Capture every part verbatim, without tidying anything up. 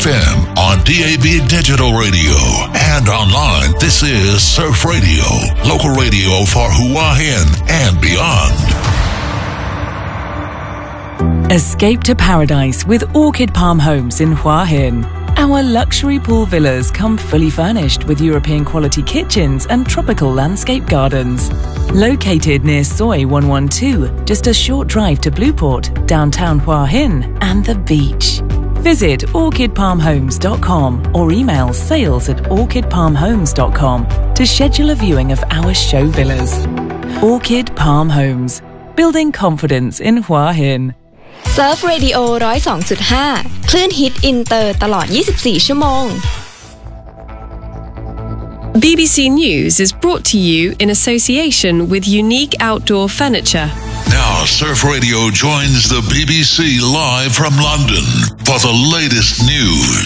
F M, on D A B digital radio, and online. This is Surf Radio, local radio for Hua Hin and beyond. Escape to paradise with Orchid Palm Homes in Hua Hin. Our luxury pool villas come fully furnished with European quality kitchens and tropical landscape gardens. Located near Soi one one two, just a short drive to Blueport, downtown Hua Hin, and the beach. Visit orchid palm homes dot com or email sales at orchid palm homes dot com to schedule a viewing of our show villas. Orchid Palm Homes, building confidence in Hua Hin. Surf Radio หนึ่งศูนย์สองจุดห้า คลื่นฮิตอินเตอร์ตลอดยี่สิบสี่ชั่วโมง B B C News is brought to you in association with Unique Outdoor Furniture. Now, Surf Radio joins the B B C live from London for the latest news.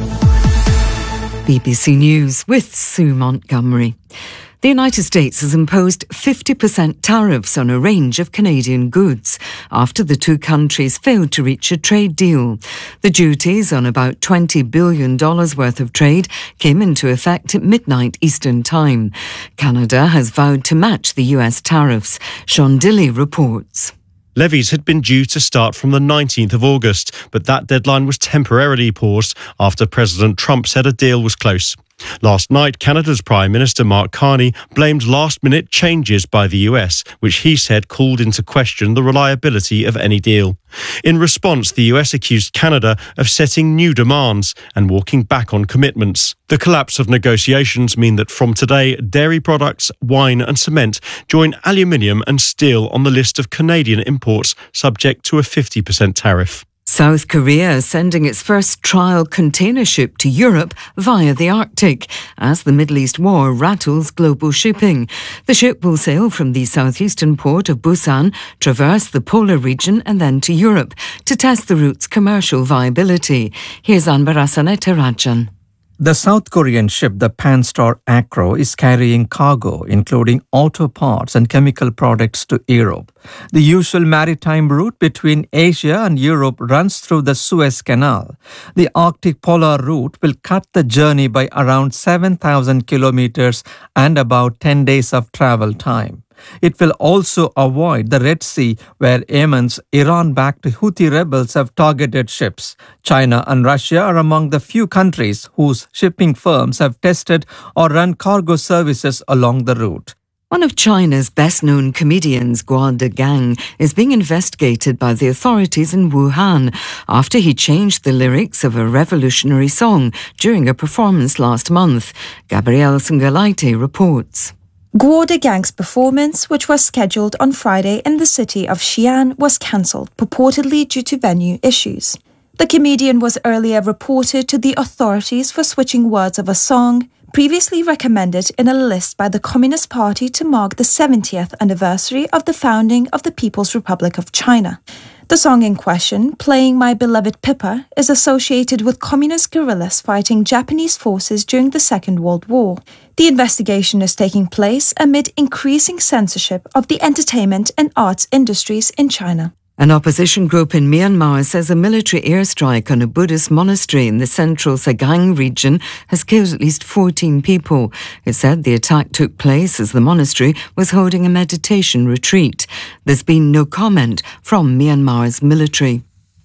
B B C News with Sue Montgomery. The United States has imposed fifty percent tariffs on a range of Canadian goods after the two countries failed to reach a trade deal. The duties on about twenty billion dollars worth of trade came into effect at midnight Eastern Time. Canada has vowed to match the U S tariffs. Sean Dilley reports. Levies had been due to start from the nineteenth of August, but that deadline was temporarily paused after President Trump said a deal was close. Last night, Canada's Prime Minister Mark Carney blamed last-minute changes by the U S, which he said called into question the reliability of any deal. In response, the U S accused Canada of setting new demands and walking back on commitments. The collapse of negotiations mean that from today, dairy products, wine and cement join aluminium and steel on the list of Canadian imports subject to a fifty percent tariff. South Korea is sending its first trial container ship to Europe via the Arctic as the Middle East war rattles global shipping. The ship will sail from the southeastern port of Busan, traverse the polar region and then to Europe to test the route's commercial viability. Here's Anbarasane Terajan. The South Korean ship, the Panstar Acro, is carrying cargo, including auto parts and chemical products, to Europe. The usual maritime route between Asia and Europe runs through the Suez Canal. The Arctic Polar Route will cut the journey by around seven thousand kilometers and about ten days of travel time. It will also avoid the Red Sea, where Yemen's Iran-backed Houthi rebels have targeted ships. China and Russia are among the few countries whose shipping firms have tested or run cargo services along the route. One of China's best-known comedians, Guo Degang, is being investigated by the authorities in Wuhan after he changed the lyrics of a revolutionary song during a performance last month. Gabrielle Sungalaite reports. Guo Degang's performance, which was scheduled on Friday in the city of Xi'an, was cancelled, purportedly due to venue issues. The comedian was earlier reported to the authorities for switching words of a song previously recommended in a list by the Communist Party to mark the seventieth anniversary of the founding of the People's Republic of China. The song in question, Playing My Beloved Pippa, is associated with communist guerrillas fighting Japanese forces during the Second World War. The investigation is taking place amid increasing censorship of the entertainment and arts industries in China. An opposition group in Myanmar says a military airstrike on a Buddhist monastery in the central Sagaing region has killed at least fourteen people. It said the attack took place as the monastery was holding a meditation retreat. There's been no comment from Myanmar's military.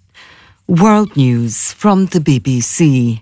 World News from the B B C.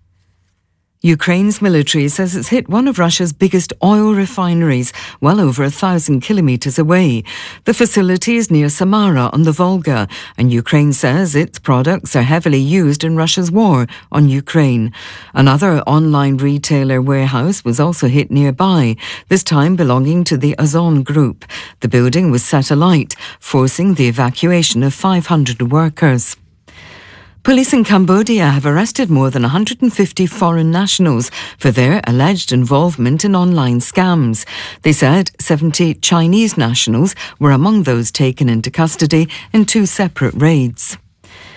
Ukraine's military says it's hit one of Russia's biggest oil refineries, well over a thousand kilometres away. The facility is near Samara on the Volga, and Ukraine says its products are heavily used in Russia's war on Ukraine. Another online retailer warehouse was also hit nearby, this time belonging to the Ozon Group. The building was set alight, forcing the evacuation of five hundred workers. Police in Cambodia have arrested more than one hundred fifty foreign nationals for their alleged involvement in online scams. They said seventy Chinese nationals were among those taken into custody in two separate raids.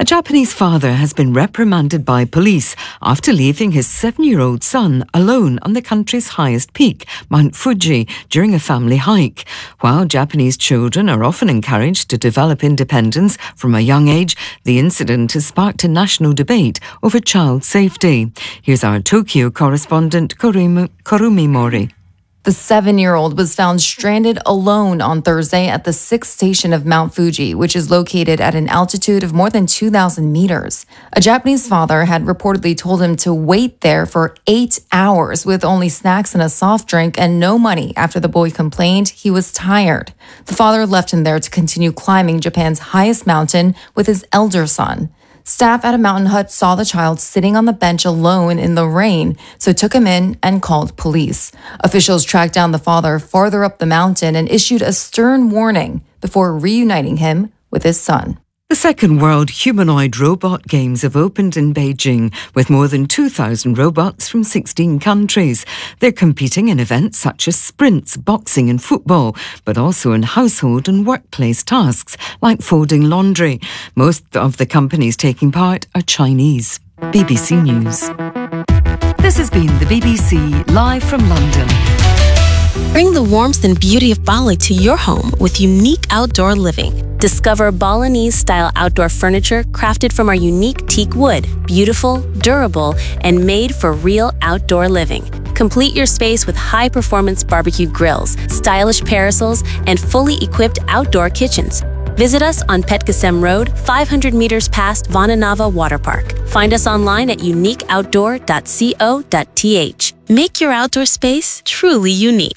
A Japanese father has been reprimanded by police after leaving his seven-year-old son alone on the country's highest peak, Mount Fuji, during a family hike. While Japanese children are often encouraged to develop independence from a young age, the incident has sparked a national debate over child safety. Here's our Tokyo correspondent, Kurumi, Kurumi Mori. The seven-year-old was found stranded alone on Thursday at the sixth station of Mount Fuji, which is located at an altitude of more than two thousand meters. A Japanese father had reportedly told him to wait there for eight hours with only snacks and a soft drink and no money after the boy complained he was tired. The father left him there to continue climbing Japan's highest mountain with his elder son. Staff at a mountain hut saw the child sitting on the bench alone in the rain, so took him in and called police. Officials tracked down the father farther up the mountain and issued a stern warning before reuniting him with his son. The Second World Humanoid Robot Games have opened in Beijing with more than two thousand robots from sixteen countries. They're competing in events such as sprints, boxing and football, but also in household and workplace tasks like folding laundry. Most of the companies taking part are Chinese. B B C News. This has been the B B C live from London. Bring the warmth and beauty of Bali to your home with unique outdoor living. Discover Balinese-style outdoor furniture crafted from our unique teak wood, beautiful, durable, and made for real outdoor living. Complete your space with high-performance barbecue grills, stylish parasols, and fully equipped outdoor kitchens. Visit us on Petkasem Road, five hundred meters past Vananava Water Park. Find us online at unique outdoor dot co dot t h. Make your outdoor space truly unique.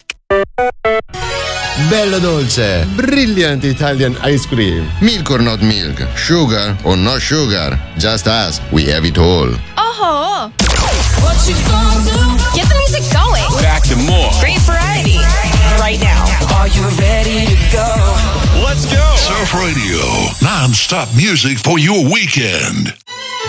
Bello dolce, brilliant Italian ice cream. Milk or not milk, sugar or no sugar, just us, we have it all. Oh, what you gonna do? Get the music going. Back to more. Great variety. Right now. Are you ready to go? Let's go. Surf Radio, non-stop music for your weekend.